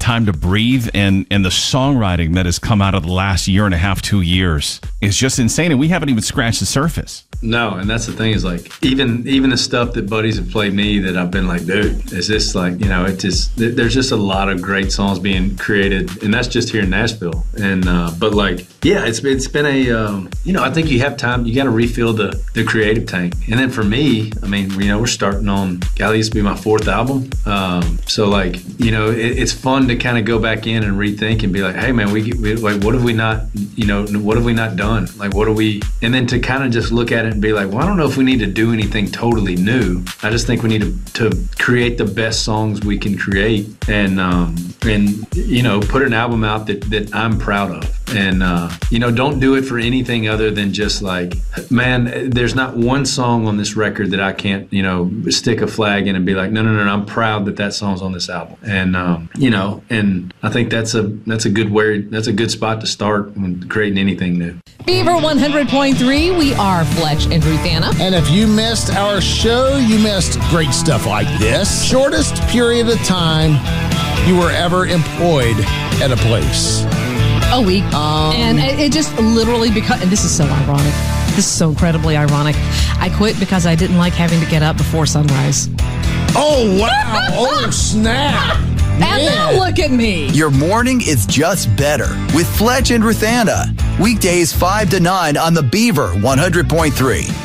time to breathe, and the songwriting that has come out of the last year and a half, 2 years is just insane, and we haven't even scratched the surface. No, and that's the thing is like even the stuff that buddies have played me that I've been like, dude, is this like, it just, there's just a lot of great songs being created, and that's just here in Nashville. And but like, yeah, it's been a I think you have time, you got to refill the creative tank. And then for me, I mean, we're starting on, golly, this will be my 4th album. So like, it's fun to kind of go back in and rethink and be like, hey man, we like, what have we not, what have we not done? Like, what are we, and then to kind of just look at it and be like, well, I don't know if we need to do anything totally new. I just think we need to create the best songs we can create and put an album out that I'm proud of. And, don't do it for anything other than just like, man, there's not one song on this record that I can't, stick a flag in and be like, no, I'm proud that song's on this album. And, and I think that's a good spot to start when creating anything new. Beaver 100.3, we are Fletch and Ruthanna. And if you missed our show, you missed great stuff like this. Shortest period of time you were ever employed at a place. A week. And it just literally, because, and this is so ironic. This is so incredibly ironic. I quit because I didn't like having to get up before sunrise. Oh, wow. Oh, snap. And now look at me. Your morning is just better with Fletch and Ruthanna. Weekdays 5 to 9 on the Beaver 100.3.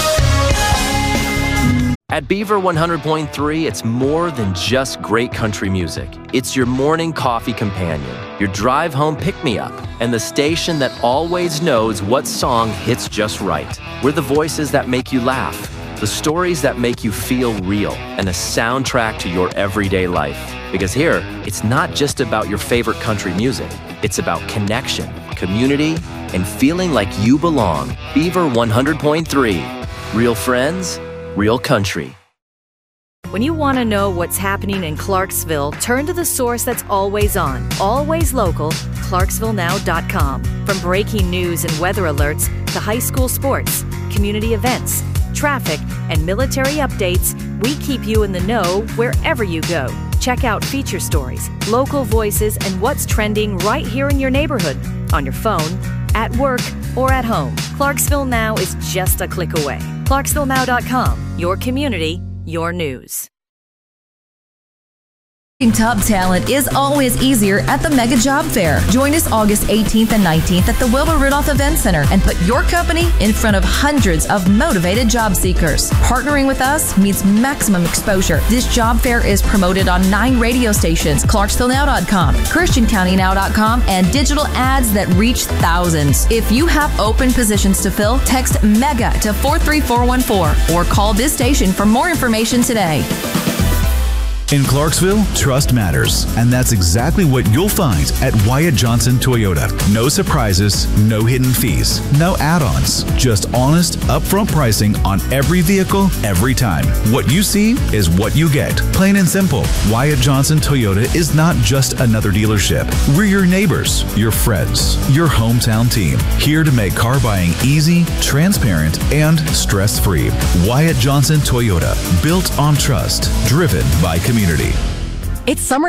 At Beaver 100.3, it's more than just great country music. It's your morning coffee companion, your drive home pick-me-up, and the station that always knows what song hits just right. We're the voices that make you laugh, the stories that make you feel real, and a soundtrack to your everyday life. Because here, it's not just about your favorite country music. It's about connection, community, and feeling like you belong. Beaver 100.3. Real friends, real country. When you want to know what's happening in Clarksville, turn to the source that's always on, always local, ClarksvilleNow.com. From breaking news and weather alerts to high school sports, community events, traffic, and military updates, we keep you in the know wherever you go. Check out feature stories, local voices, and what's trending right here in your neighborhood, on your phone, at work, or at home. Clarksville Now is just a click away. ClarksvilleNow.com, your community, your news. Top talent is always easier at the Mega Job Fair. Join us August 18th and 19th at the Wilbur Rudolph Event Center and put your company in front of hundreds of motivated job seekers. Partnering with us means maximum exposure. This job fair is promoted on 9 radio stations, ClarksvilleNow.com, ChristianCountyNow.com, and digital ads that reach thousands. If you have open positions to fill, text MEGA to 43414 or call this station for more information today. In Clarksville, trust matters, and that's exactly what you'll find at Wyatt Johnson Toyota. No surprises, no hidden fees, no add-ons, just honest, upfront pricing on every vehicle, every time. What you see is what you get. Plain and simple. Wyatt Johnson Toyota is not just another dealership. We're your neighbors, your friends, your hometown team, here to make car buying easy, transparent, and stress-free. Wyatt Johnson Toyota, built on trust, driven by community. It's summer